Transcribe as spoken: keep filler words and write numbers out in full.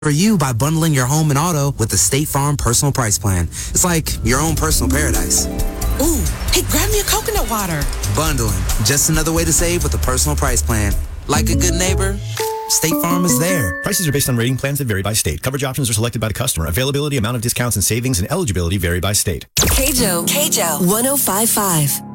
for you by bundling your home and auto with the State Farm Personal Price Plan. It's like your own personal paradise. Ooh, hey, grab me a coconut water. Bundling, just another way to save with the Personal Price Plan. Like a good neighbor, State Farm is there. Prices are based on rating plans that vary by state. Coverage options are selected by the customer. Availability, amount of discounts and savings, and eligibility vary by state. K J O, K J O, one oh five point five.